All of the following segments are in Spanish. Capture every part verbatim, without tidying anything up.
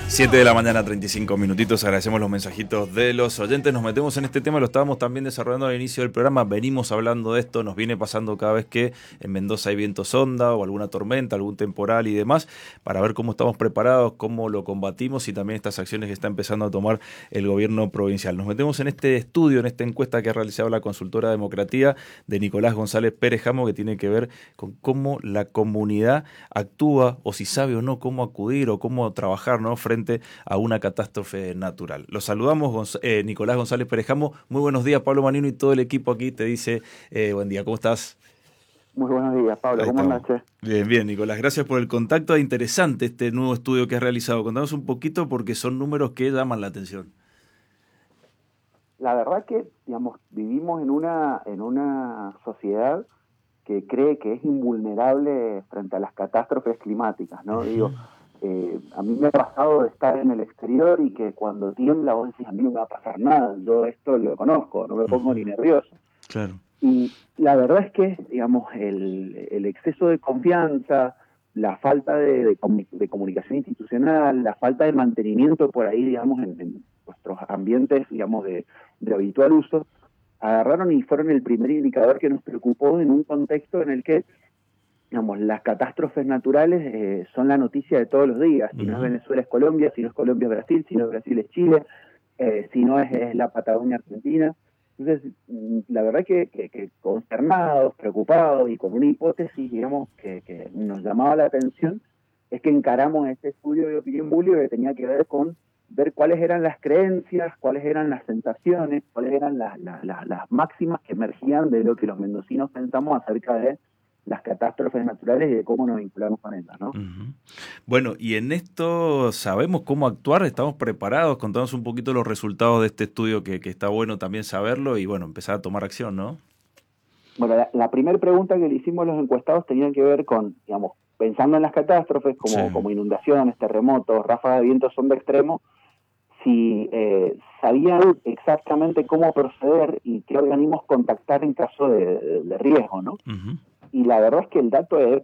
siete de la mañana, treinta y cinco minutitos. Agradecemos los mensajitos de los oyentes. Nos metemos en este tema, lo estábamos también desarrollando al inicio del programa. Venimos hablando de esto, nos viene pasando cada vez que en Mendoza hay viento sonda o alguna tormenta, algún temporal y demás, para ver cómo estamos preparados, cómo lo combatimos y también estas acciones que está empezando a tomar el gobierno provincial. Nos metemos en este estudio, en esta encuesta que ha realizado la consultora Democratía de Nicolás González Perejamo, que tiene que ver con cómo la comunidad actúa o si sabe o no cómo acudir o cómo trabajar, ¿no?, frente a una catástrofe natural. Los saludamos, Gonz- eh, Nicolás González Perejamo. Muy buenos días, Pablo Manino y todo el equipo aquí te dice eh, buen día, ¿cómo estás? Muy buenos días, Pablo. Ahí ¿Cómo estamos. andas, che? Bien, bien, Nicolás. Gracias por el contacto. Es interesante este nuevo estudio que has realizado. Contanos un poquito porque son números que llaman la atención. La verdad que, digamos, vivimos en una, en una sociedad que cree que es invulnerable frente a las catástrofes climáticas, ¿no? Uh-huh. Digo, eh, a mí me ha pasado de estar en el exterior y que cuando tiembla vos decís, a mí no me va a pasar nada, yo esto lo conozco, no me pongo Uh-huh. ni nervioso. Claro. Y la verdad es que, digamos, el, el exceso de confianza, la falta de, de, de comunicación institucional, la falta de mantenimiento por ahí, digamos, en, en nuestros ambientes, digamos, de, de habitual uso, agarraron y fueron el primer indicador que nos preocupó en un contexto en el que, digamos, las catástrofes naturales eh, son la noticia de todos los días. Si uh-huh. no es Venezuela es Colombia, si no es Colombia es Brasil, si no es Brasil es Chile, eh, si no es, es la Patagonia Argentina. Entonces, la verdad que, que, que consternados, preocupados y con una hipótesis, digamos, que, que nos llamaba la atención, es que encaramos este estudio de opinión pública que tenía que ver con ver cuáles eran las creencias, cuáles eran las sensaciones, cuáles eran las, las, las, las máximas que emergían de lo que los mendocinos pensamos acerca de las catástrofes naturales y de cómo nos vinculamos con ellas, ¿no? Uh-huh. Bueno, y en esto sabemos cómo actuar, estamos preparados, contanos un poquito los resultados de este estudio que, que está bueno también saberlo y bueno, empezar a tomar acción, ¿no? Bueno, la, la primera pregunta que le hicimos a los encuestados tenía que ver con, digamos, pensando en las catástrofes como, sí. como inundaciones, terremotos, ráfagas de viento son de extremo, si eh, sabían exactamente cómo proceder y qué organismos contactar en caso de, de, de riesgo, ¿no? Uh-huh. Y la verdad es que el dato es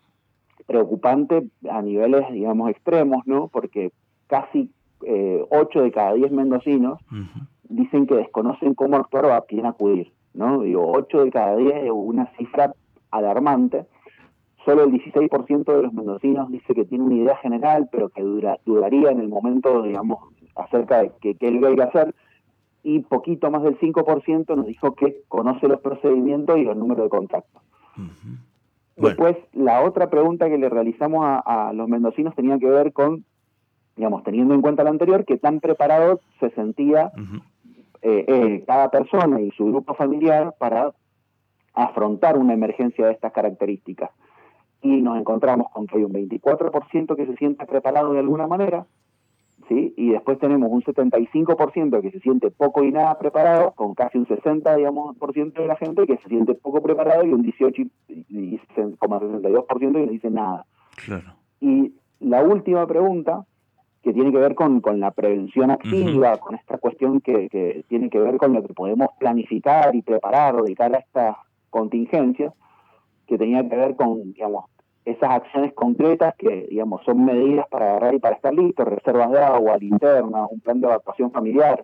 preocupante a niveles, digamos, extremos, ¿no? Porque casi eh, ocho de cada diez mendocinos uh-huh. dicen que desconocen cómo actuar o a quién acudir, ¿no? Digo, ocho de cada diez es una cifra alarmante. Solo el dieciséis por ciento de los mendocinos dice que tiene una idea general, pero que dura, dudaría en el momento, digamos, acerca de qué es lo que hay que hacer. Y poquito más del cinco por ciento nos dijo que conoce los procedimientos y los números de contacto. Uh-huh. Bueno. Después, la otra pregunta que le realizamos a, a los mendocinos tenía que ver con, digamos, teniendo en cuenta lo anterior, qué tan preparado se sentía uh-huh. eh, eh, cada persona y su grupo familiar para afrontar una emergencia de estas características. Y nos encontramos con que hay un veinticuatro por ciento que se siente preparado de alguna manera, ¿sí? Y después tenemos un setenta y cinco por ciento que se siente poco y nada preparado, con casi un sesenta por ciento de la gente que se siente poco preparado y un dieciocho coma sesenta y dos por ciento que no dice nada. Claro. Y la última pregunta, que tiene que ver con, con la prevención activa, uh-huh. con esta cuestión que, que tiene que ver con lo que podemos planificar y preparar de cara a estas contingencias, que tenía que ver con, digamos, esas acciones concretas que, digamos, son medidas para agarrar y para estar listos, reservas de agua, linternas, un plan de evacuación familiar.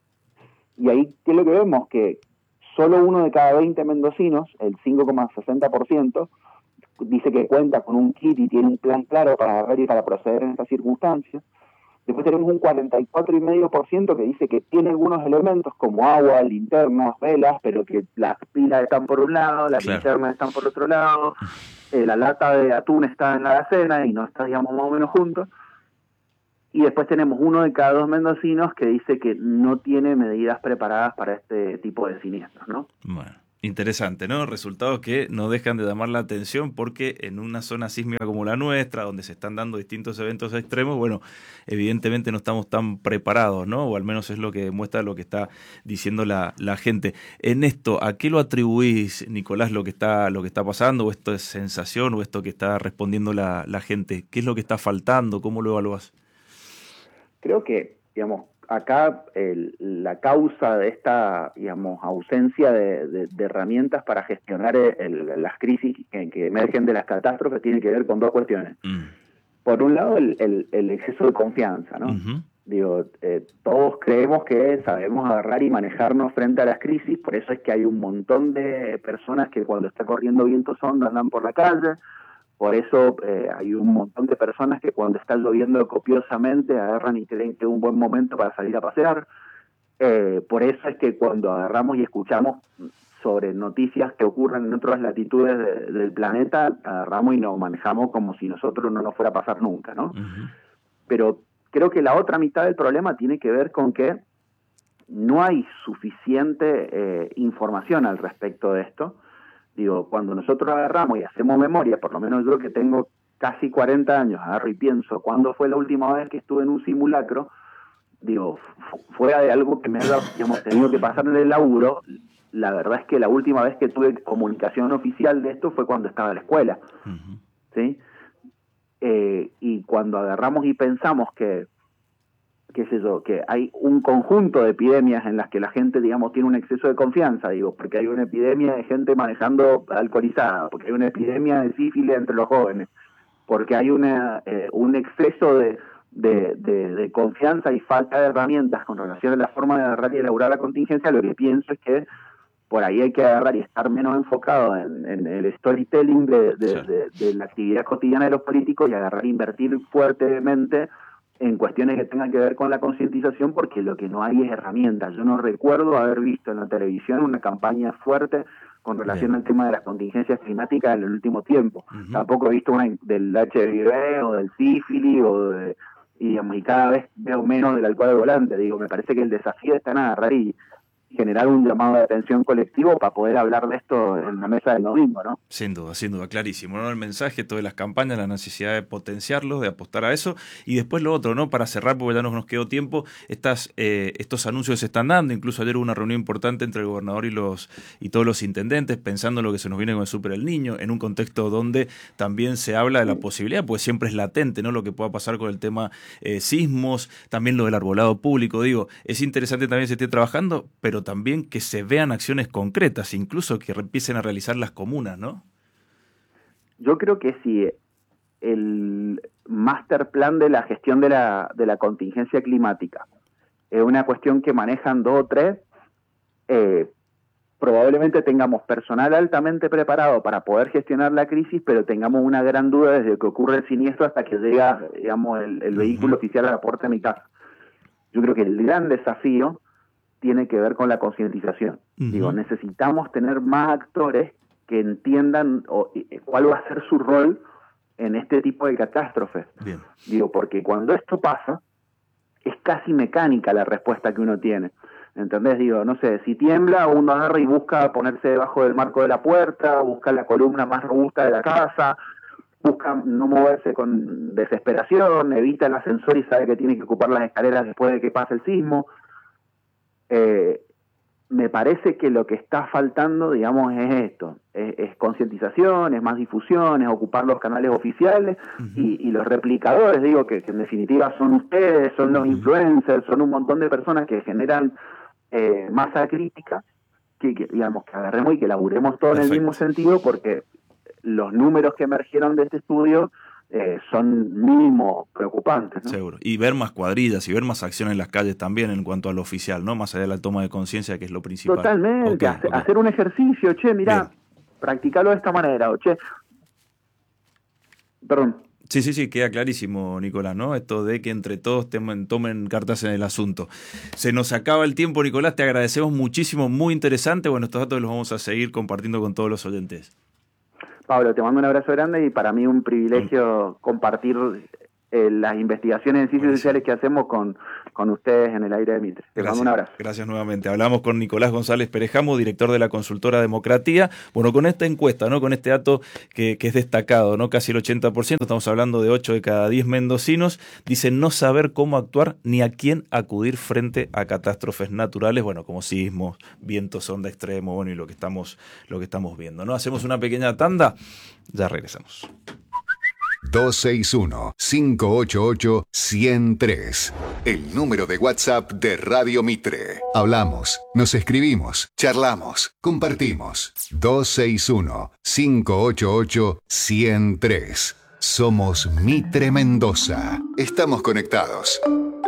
Y ahí, ¿qué es lo que vemos? Que solo uno de cada veinte mendocinos, el cinco coma sesenta por ciento, dice que cuenta con un kit y tiene un plan claro para agarrar y para proceder en estas circunstancias. Después tenemos un cuarenta y cuatro coma cinco por ciento que dice que tiene algunos elementos como agua, linternas, velas, pero que las pilas están por un lado, las claro. linternas están por otro lado, eh, la lata de atún está en la alacena y no está, digamos, más o menos juntos. Y después tenemos uno de cada dos mendocinos que dice que no tiene medidas preparadas para este tipo de siniestros, ¿no? Bueno. Interesante, ¿no? Resultados que no dejan de llamar la atención porque en una zona sísmica como la nuestra, donde se están dando distintos eventos extremos, bueno, evidentemente no estamos tan preparados, ¿no? O al menos es lo que demuestra lo que está diciendo la, la gente. En esto, ¿a qué lo atribuís, Nicolás, lo que está, lo que está pasando? ¿O esto es sensación? ¿O esto que está respondiendo la, la gente? ¿Qué es lo que está faltando? ¿Cómo lo evaluás? Creo que, digamos, acá el, la causa de esta, digamos, ausencia de, de, de herramientas para gestionar el, las crisis que, que emergen de las catástrofes tiene que ver con dos cuestiones. Mm. por un lado, el, el, el exceso de confianza, ¿no? Uh-huh. Digo, eh, todos creemos que sabemos agarrar y manejarnos frente a las crisis, por eso es que hay un montón de personas que cuando está corriendo viento sonda andan por la calle, por eso eh, hay un montón de personas que cuando está lloviendo copiosamente agarran y creen que es un buen momento para salir a pasear, eh, por eso es que cuando agarramos y escuchamos sobre noticias que ocurren en otras latitudes de, del planeta, agarramos y nos manejamos como si nosotros no nos fuera a pasar nunca, ¿no? Uh-huh. Pero creo que la otra mitad del problema tiene que ver con que no hay suficiente eh, información al respecto de esto. Digo, cuando nosotros agarramos y hacemos memoria, por lo menos yo que tengo casi cuarenta años, agarro y pienso, ¿cuándo fue la última vez que estuve en un simulacro? Digo, fuera de algo que me haya digamos, tenido que pasar en el laburo, la verdad es que la última vez que tuve comunicación oficial de esto fue cuando estaba en la escuela. Uh-huh. ¿Sí? Eh, y cuando agarramos y pensamos que, qué sé yo, que hay un conjunto de epidemias en las que la gente, digamos, tiene un exceso de confianza, digo, porque hay una epidemia de gente manejando alcoholizada, porque hay una epidemia de sífilis entre los jóvenes, porque hay una eh, un exceso de, de, de, de confianza y falta de herramientas con relación a la forma de agarrar y elaborar la contingencia, lo que pienso es que por ahí hay que agarrar y estar menos enfocado en, en el storytelling de, de, sí. de, de la actividad cotidiana de los políticos y agarrar e invertir fuertemente en cuestiones que tengan que ver con la concientización, porque lo que no hay es herramientas. Yo no recuerdo haber visto en la televisión una campaña fuerte con relación Bien. al tema de las contingencias climáticas en el último tiempo. Uh-huh. Tampoco he visto una del H I V o del sífilis o de, y, digamos, y cada vez veo menos del alcohol al volante. Digo, me parece que el desafío está en agarrar y generar un llamado de atención colectivo para poder hablar de esto en la mesa del domingo, ¿no? Sin duda, sin duda, clarísimo, ¿no? El mensaje, todas las campañas, la necesidad de potenciarlos, de apostar a eso, y después lo otro, ¿no? Para cerrar, porque ya no nos quedó tiempo, estas, eh, estos anuncios se están dando, incluso ayer hubo una reunión importante entre el gobernador y los y todos los intendentes, pensando en lo que se nos viene con el Super El Niño, en un contexto donde también se habla de la posibilidad, pues siempre es latente, ¿no? Lo que pueda pasar con el tema eh, sismos, también lo del arbolado público, digo, es interesante también que se esté trabajando, pero también que se vean acciones concretas, incluso que empiecen a realizar las comunas, ¿no? Yo creo que si el master plan de la gestión de la, de la contingencia climática es una cuestión que manejan dos o tres, eh, probablemente tengamos personal altamente preparado para poder gestionar la crisis, pero tengamos una gran duda desde que ocurre el siniestro hasta que llega, digamos, el, el vehículo uh-huh. oficial a la puerta de mi casa. Yo creo que el gran desafío tiene que ver con la concientización. Uh-huh. Digo, necesitamos tener más actores que entiendan o, cuál va a ser su rol en este tipo de catástrofes. Bien. Digo, porque cuando esto pasa, es casi mecánica la respuesta que uno tiene. ¿Entendés? Digo, no sé, si tiembla, uno agarra y busca ponerse debajo del marco de la puerta, busca la columna más robusta de la casa, busca no moverse con desesperación, evita el ascensor y sabe que tiene que ocupar las escaleras después de que pase el sismo. Eh, me parece que lo que está faltando, digamos, es esto, es, es concientización, es más difusión, es ocupar los canales oficiales uh-huh. y, y los replicadores, digo, que, que en definitiva son ustedes, son los uh-huh. influencers, son un montón de personas que generan eh, masa crítica, que, que digamos, que agarremos y que laburemos todos Perfecto. en el mismo sentido, porque los números que emergieron de este estudio Eh, son mínimo preocupantes, ¿no? Seguro. Y ver más cuadrillas y ver más acción en las calles también en cuanto a lo oficial, ¿no? Más allá de la toma de conciencia, que es lo principal. Totalmente. Okay, hacer, okay. hacer un ejercicio, che, mirá, practicalo de esta manera, o che. Perdón. Sí, sí, sí, queda clarísimo, Nicolás, ¿no? Esto de que entre todos tomen, tomen cartas en el asunto. Se nos acaba el tiempo, Nicolás, te agradecemos muchísimo, muy interesante. Bueno, estos datos los vamos a seguir compartiendo con todos los oyentes. Pablo, te mando un abrazo grande y para mí un privilegio mm. compartir eh, las investigaciones en ciencias sociales que hacemos con, con ustedes en el aire de Mitre. Te mando un abrazo. Gracias nuevamente. Hablamos con Nicolás González Perejamo, director de la consultora Democratía. Bueno, con esta encuesta, ¿no? Con este dato que, que es destacado, ¿no? Casi el ochenta por ciento, estamos hablando de ocho de cada diez mendocinos, dicen no saber cómo actuar ni a quién acudir frente a catástrofes naturales, bueno, como sismos, vientos, onda extremo, bueno, y lo que estamos, lo que estamos viendo, ¿no? Hacemos una pequeña tanda, ya regresamos. dos seis uno, cinco ocho ocho, uno cero tres. El número de WhatsApp de Radio Mitre. Hablamos, nos escribimos, charlamos, compartimos. dos seis uno, cinco ocho ocho, uno cero tres. Somos Mitre Mendoza. Estamos conectados,